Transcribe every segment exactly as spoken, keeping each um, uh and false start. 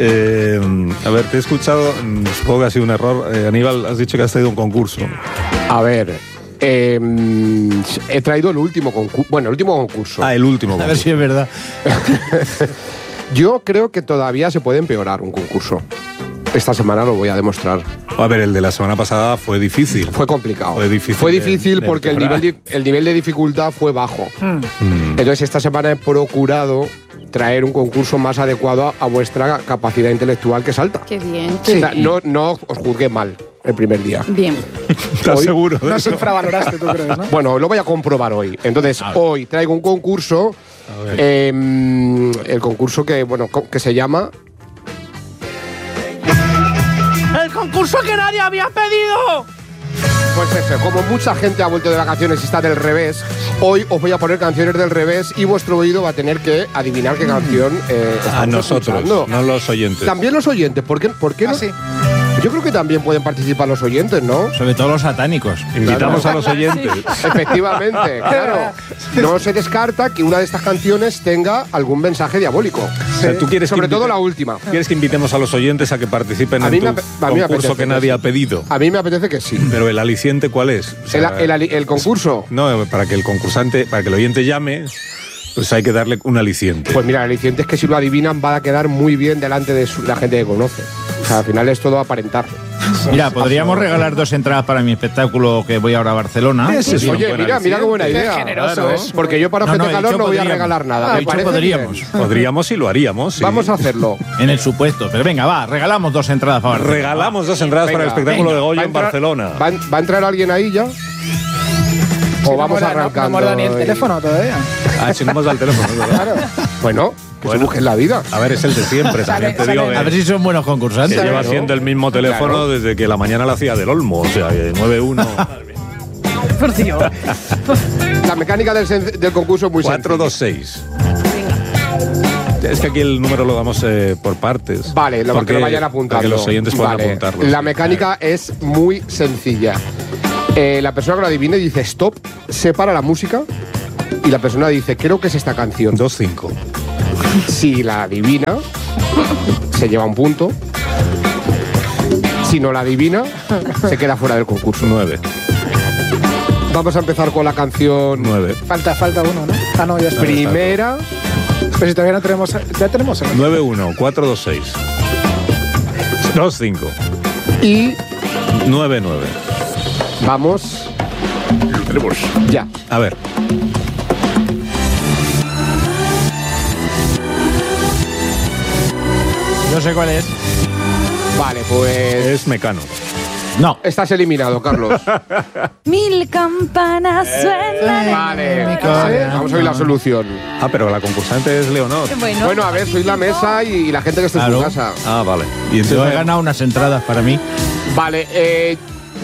Eh, a ver, te he escuchado, supongo que ha sido un error. Eh, Aníbal, has dicho que has traído un concurso. A ver, eh, he traído el último concurso. Bueno, el último concurso. Ah, el último concurso. A ver si es verdad. Yo creo que todavía se puede empeorar un concurso. Esta semana lo voy a demostrar. A ver, el de la semana pasada fue difícil. Fue complicado. Fue difícil. Fue difícil de, de porque el nivel, de, el nivel de dificultad fue bajo. Mm. Entonces, esta semana he procurado traer un concurso más adecuado a, a vuestra capacidad intelectual, que es alta. Qué bien. Sí. O sea, no, no os juzgué mal el primer día. Bien. ¿Estás Hoy, seguro de No eso? se infravaloraste, tú crees, ¿no? Bueno, lo voy a comprobar hoy. Entonces, hoy traigo un concurso, eh, el concurso que, bueno, que se llama... ¡El concurso que nadie había pedido! Pues eso, como mucha gente ha vuelto de vacaciones y está del revés, hoy os voy a poner canciones del revés y vuestro oído va a tener que adivinar qué canción eh, estamos A nosotros, escuchando. no los oyentes. También los oyentes, ¿por qué, por qué Ah, no? sí. Yo creo que también pueden participar los oyentes, ¿no? Sobre todo los satánicos. Invitamos a los oyentes. Efectivamente, claro. No se descarta que una de estas canciones tenga algún mensaje diabólico. O sea, ¿tú quieres Sobre que todo invite- la última. ¿Quieres que invitemos a los oyentes a que participen A en mí tu me ape- a mí me concurso apetece que nadie que ha sí. pedido? A mí me apetece que sí. Pero el aliciente, ¿cuál es? O sea, El, el- el concurso. No, para que el concursante, para que el oyente llame, pues hay que darle un aliciente. Pues mira, el aliciente es que si lo adivinan va a quedar muy bien delante de su- la gente que conoce. O sea, al final es todo aparentar. Mira, podríamos regalar dos entradas para mi espectáculo que voy ahora a Barcelona. Ese es un Oye, buen mira, mira qué buena aliciente. idea. Qué generoso Claro, es. Porque yo para No, Fete no, he Calor dicho no voy a podríamos. regalar nada. Ah, ¿Me he dicho parece podríamos. bien? Podríamos y lo haríamos. sí. Vamos a hacerlo. En el supuesto. Pero venga, va, regalamos dos entradas para Barcelona. Regalamos dos entradas para el Venga, espectáculo venga. de Goyo ¿Va a en entrar- Barcelona. ¿Va, a- va a entrar alguien ahí ya? Si ¿O no vamos muerda- no- arrancando? No muerda ni el y- teléfono todavía. Ah, si no hemos dado el teléfono, es verdad. Claro. Bueno, que se busquen la vida. A ver, es el de siempre. También te Sale- digo sale- que, A ver si son buenos que concursantes. lleva Claro. siendo el mismo teléfono Claro. desde que la mañana la hacía del Olmo. O sea, que nueve uno Por Dios. La mecánica del, sen- del concurso es muy cuatro dos sencilla. seis. Es que aquí el número lo damos eh, por partes. Vale, lo Porque- que lo vayan apuntando. Para que los oyentes puedan Vale. apuntarlo. La sí. mecánica es muy sencilla. Eh, la persona que lo adivine dice stop, separa la música y la persona dice creo que es esta canción. dos cinco. Si la adivina, se lleva un punto. Si no la adivina, se queda fuera del concurso. nueve. Vamos a empezar con la canción nueve. Falta, falta uno, ¿no? Ah, no, ya está. primera. Pero si todavía no tenemos... Ya tenemos. el- nueve uno cuatro dos seis. dos cinco. Y nueve nueve. vamos ya. A ver. Yo sé cuál es. Vale, pues Es Mecano. No. estás eliminado, Carlos. Mil campanas suenan. Vale, Mi corazón. vamos a oír la solución. Ah, pero la concursante es Leonor. Bueno, Bueno, a ver, sois la mesa y la gente que está en su Claro. casa. Ah, vale. Y Yo he entonces ganado unas entradas para mí. Vale, eh,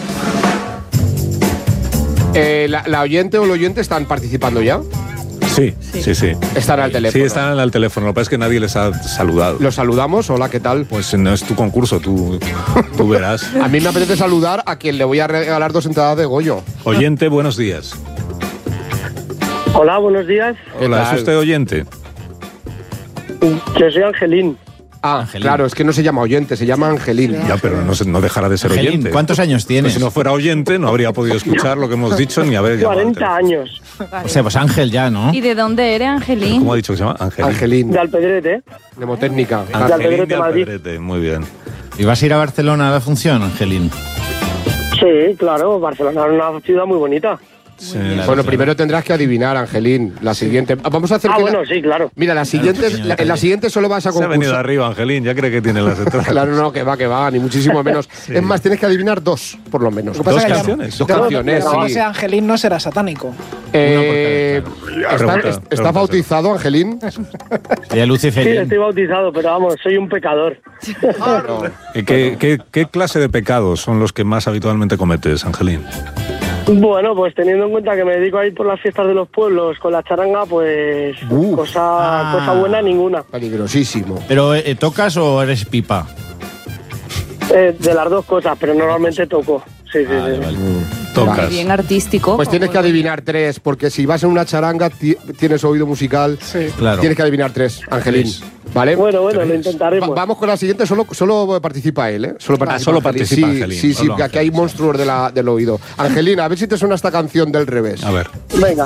eh, la, la oyente o el oyente están participando ya. Sí, sí, sí. Están al teléfono. Sí, están al teléfono. Lo que pasa es que nadie les ha saludado. Los saludamos. Hola, ¿qué tal? Pues no es tu concurso, tú, tú verás. A mí me apetece saludar a quien le voy a regalar dos entradas de Goyo. Oyente, buenos días. Hola, buenos días. Hola, tal? ¿es usted oyente? Yo soy Angelín. Ah, Angelín. claro, es que no se llama oyente, se llama Angelín. Ya, pero no, se- no dejará de ser Angelín, oyente. ¿cuántos años Pues tienes? si no fuera oyente, no habría podido escuchar lo que hemos dicho ni haber llamado. al cuarenta teléfono. años. O sea, pues Ángel ya, ¿no? ¿Y de dónde eres, Angelín? ¿Cómo ha dicho que se llama? Angelín. Angelín, De Alpedrete. mnemotécnica. de Angelín Alpedrete, de Madrid. Alpedrete, muy bien. ¿Y vas a ir a Barcelona a la función, Angelín? Sí, claro. Barcelona es una ciudad muy bonita. Sí, Bueno, primero tendrás que adivinar, Angelín. La siguiente. Vamos a hacer Ah, que la- bueno, sí, claro. Mira, la siguiente, señor. la, en la siguiente solo vas a se ha venido concursar. arriba, Angelín. Ya cree que tiene las entradas. Claro, no, que va, que va, ni muchísimo menos. Es más, tienes que adivinar dos, por lo menos. Lo que pasa Dos es que ya- canciones. Dos Pero- canciones, pero sí. ese Angelín no será satánico. Eh, ¿está, Pregunta, está pregunta. bautizado, Angelín? Ya Sí, Lucifer. estoy bautizado, pero vamos, soy un pecador. ¿Qué, qué, qué, qué clase de pecados son los que más habitualmente cometes, Angelín? Bueno, pues teniendo en cuenta que me dedico a ir por las fiestas de los pueblos con la charanga, pues Uf. cosa, Ah. cosa buena ninguna. Peligrosísimo. ¿Pero eh, tocas o eres pipa? Eh, de las dos cosas, pero normalmente toco. Sí, sí, Vale, sí. vale. Tocas. Bien artístico. Pues tienes que adivinar tres, porque si vas en una charanga, ti- tienes oído musical, Sí. Claro. tienes que adivinar tres, Angelín. Tres. ¿Vale? Bueno, bueno, lo intentaremos. Va- vamos con la siguiente, solo, solo participa él, ¿eh? Solo participa, Ah, solo Angelín. participa sí, Angelín, Sí, sí, solo que aquí hay Angelín. monstruos de la, del oído. Angelina, a ver si te suena esta canción del revés. A ver. Venga.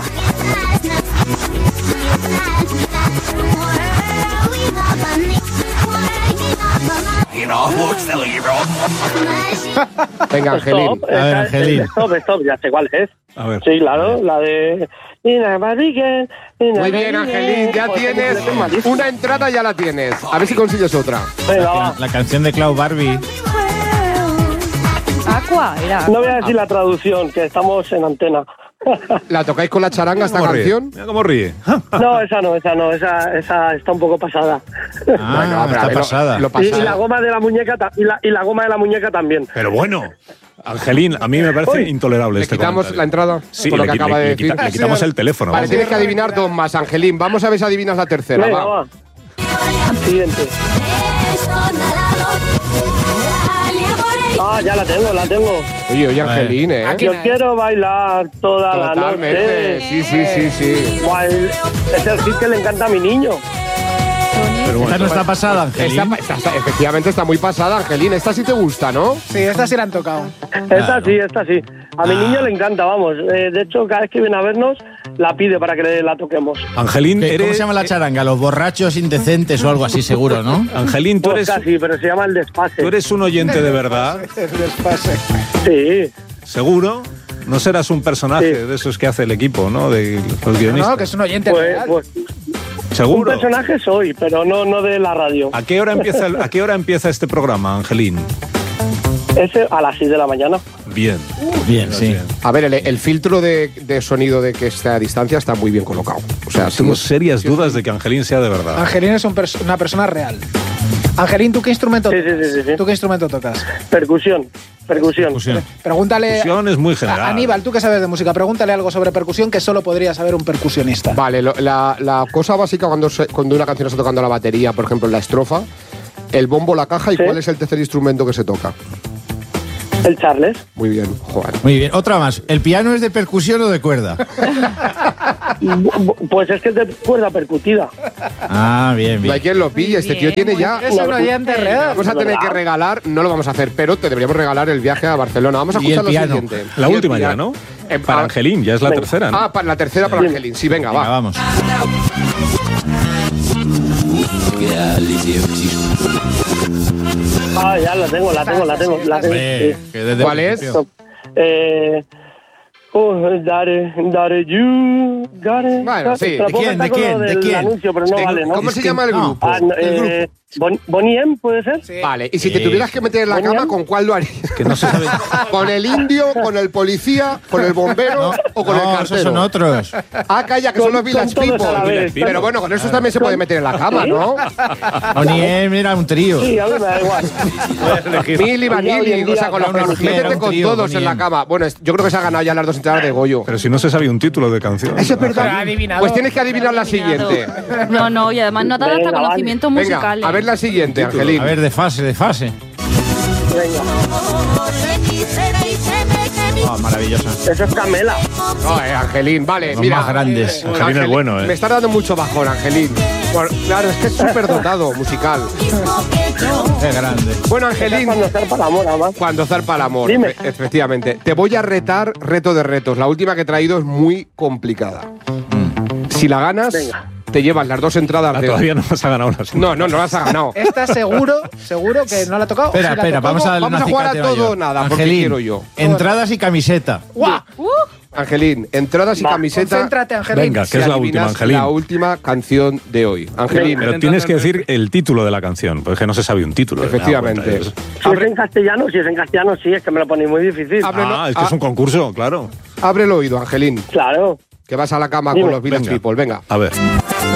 Venga, Angelín. Stop, A ver, esa- Angelín. Stop, stop, ya sé cuál es. A ver. Sí, claro, la de... Muy bien, Angelín, ya Pues, tienes es malísimo. una entrada, ya la tienes. A ver si consigues otra. Venga, va. La canción de Clau Barbie. Aqua, era. No voy a decir la traducción, que estamos en antena. ¿La tocáis con la charanga esta ¿Cómo ríe? canción? Mira cómo ríe. No, esa no, esa no, esa, esa está un poco pasada. Ah, Bueno, pero a está ver, lo- pasada. lo Y, pasa- y la goma de la muñeca ta- y la, y la goma de la muñeca también. Pero bueno, Angelín, a mí me parece Uy. intolerable ¿Le este quitamos comentario. la entrada? Sí, por lo le, que qui- acaba le- de le quita- decir. le quitamos el teléfono. Vale, vamos. tienes que adivinar dos más, Angelín. Vamos a ver si adivinas la tercera. Venga, va. va. Siguiente. Ah, ya la tengo, la tengo. Oye, oye, Vale. Angelín, ¿eh? Aquí- Yo quiero bailar toda la Totalmente. noche. Sí, sí, sí, sí. Guau, el- es el hit que le encanta a mi niño. Pero Esta bueno, no está pasada, Angelín. Esta, esta- esta- efectivamente está muy pasada, Angelín. Esta sí te gusta, ¿no? Sí, estas sí la han tocado. Esta sí, esta sí. A mi niño le encanta, vamos. Eh, de hecho, cada vez que viene a vernos, la pide para que le- la toquemos. Angelín, ¿Qué- ¿Cómo eres, se llama la charanga? Los borrachos indecentes o algo así, seguro, ¿no? Angelín, tú Pues eres, casi, pero se llama el despase. tú eres un oyente de verdad, Es despase. Sí. seguro. No serás un personaje Sí. de esos que hace el equipo, ¿no? De los guionistas. No, que es un oyente Pues, real. pues un Seguro. personaje soy, pero no, no de la radio. ¿A qué hora empieza el- a qué hora empieza este programa, Angelín? Ese a las seis de la mañana. Bien. Bien, sí. A ver, el, el filtro de, de sonido de que está a distancia está muy bien colocado. O sea, Tengo sí, serias dudas de que Angelín sea de verdad. Angelín es un pers- una persona real. Angelín, ¿tú qué instrumento Sí, sí, tocas? sí, sí, sí. ¿Tú qué instrumento tocas? Percusión. Percusión. Percusión. Pregúntale Percusión es muy a general. Aníbal, tú que sabes de música, pregúntale algo sobre percusión que solo podría saber un percusionista. Vale, lo- la, la cosa básica cuando, se- cuando una canción está tocando la batería, por ejemplo, en la estrofa, el bombo, la caja y Sí. cuál es el tercer instrumento que se toca. El Charles. Muy bien, Juan. Muy bien. Otra más. ¿El piano es de percusión o de cuerda? Bu- Pues es que es de cuerda percutida. Ah, bien, No bien. hay quien lo pille, este tío tiene ya... Es un oyente real. Vamos a tener que regalar, no lo vamos a hacer, pero te deberíamos regalar el viaje a Barcelona. Vamos a Y el escuchar lo piano. siguiente. La Y el última ya, piano. ¿no? Eh, Para ah, Angelín, ya es la venga. tercera, ¿no? Ah, para la tercera para Angelín. Sí, venga, Venga, va. vamos. Ah, ya la tengo, la tengo, la tengo. La tengo. Eh, Sí. que desde ¿Cuál el es? principio. Eh, oh, dare, dare you, dare, Bueno, dare. sí. Te la ¿De puedo quién, cantar de con quién, lo de del quién? anuncio, pero no De- vale, ¿no? ¿Cómo Es se que- llama el no. grupo? Ah, no, eh, Bon- Bonnie M, ¿puede ser? Sí. Vale, y si te Sí. tuvieras que meter en la Bonnie cama, M. ¿con cuál lo harías? Que no se sabe. ¿Con el indio, con el policía, con el bombero o con el No, cartero? esos son otros. Ah, calla, que Con- son los con Village todos People. a la vez. Pero bueno, con esos también se puede meter en la cama, ¿no? Oniem era un trío. Sí, a mí me da igual. Mili, Vanilli, o sea, con los Era una perros. mujer, Métete era un con trío, todos en Bonnie la M. cama. Bueno, es- yo creo que se ha ganado ya las dos entradas de Goyo. Pero si no se sabe un título de canción. Eso es verdad. Ha adivinado. Pues tienes que adivinar la siguiente. No, no, y además no ha dado hasta Venga, vale. conocimientos Venga, musicales. a ver la siguiente, Angelín. A ver, de fase, de fase. Venga, Ah, maravillosa. eso es Camela. No, eh, Angelín, vale, Los mira. más grandes. Angelín es bueno, ¿eh? Me está dando mucho bajón, Angelín. Bueno, claro, es que es súper dotado musical. Qué grande. Bueno, Eso es Angelín, cuando zarpa el amor, además. cuando zarpa el amor, Dime. e- efectivamente. Te voy a retar reto de retos. La última que he traído es muy complicada. Si la ganas, Venga. te llevas las dos entradas Ah, de... todavía no vas a ganar una. No, no, no las has ganado. Esta seguro, seguro que no la ha tocado. Espera, Si la espera, tocó, vamos a darle vamos una a jugar a acicate todo mayor. o nada, porque Angelín, quiero yo. entradas y camiseta. ¡Guau! Angelín, entradas y Va, camiseta. Concéntrate, Angelín. Venga, si que es la adivinas última, Angelín. La última canción de hoy. Angelín, Pero tienes que decir el título de la canción, porque no se sabe un título. efectivamente. Ah, Si es en castellano, si es en castellano, sí, es que me lo ponéis muy difícil. Ábrelo. Ah, es que es un concurso, claro. Abre el oído, Angelín, Claro. que vas a la cama Dime. con los Village Venga. People. Venga. A ver.